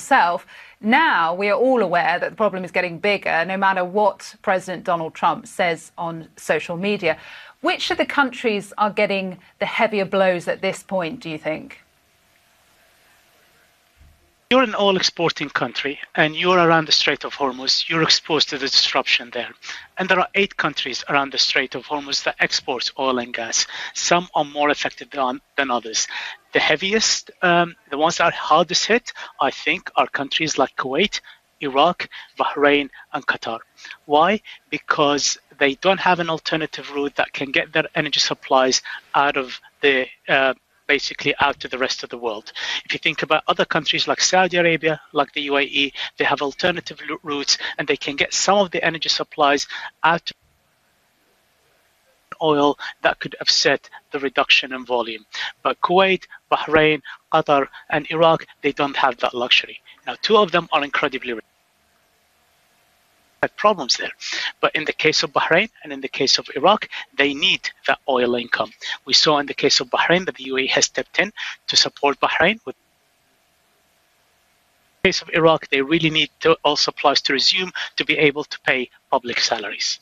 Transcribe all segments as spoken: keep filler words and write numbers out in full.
yourself. Now we are all aware that the problem is getting bigger, no matter what President Donald Trump says on social media. Which of the countries are getting the heavier blows at this point, do you think? You're an oil-exporting country and you're around the Strait of Hormuz, you're exposed to the disruption there. And there are eight countries around the Strait of Hormuz that export oil and gas. Some are more affected than, than others. The heaviest, um, the ones that are hardest hit, I think, are countries like Kuwait, Iraq, Bahrain, and Qatar. Why? Because they don't have an alternative route that can get their energy supplies out of the uh, basically out to the rest of the world. If you think about other countries like Saudi Arabia, like the U A E, they have alternative routes and they can get some of the energy supplies out to oil that could offset the reduction in volume. But Kuwait, Bahrain, Qatar, and Iraq, they don't have that luxury. Now, two of them are incredibly rich. Had problems there. But in the case of Bahrain and in the case of Iraq, they need that oil income. We saw in the case of Bahrain that the U A E has stepped in to support Bahrain. With in the case of Iraq, they really need to, oil supplies to resume to be able to pay public salaries.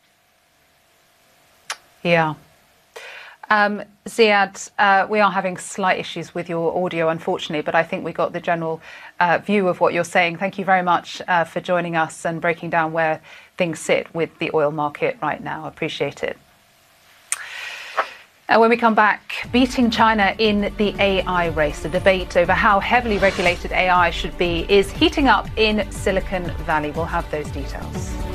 Yeah. Um, Ziad, uh, we are having slight issues with your audio, unfortunately, but I think we got the general uh, view of what you're saying. Thank you very much uh, for joining us and breaking down where things sit with the oil market right now. I appreciate it. And when we come back, beating China in the A I race, the debate over how heavily regulated A I should be is heating up in Silicon Valley. We'll have those details.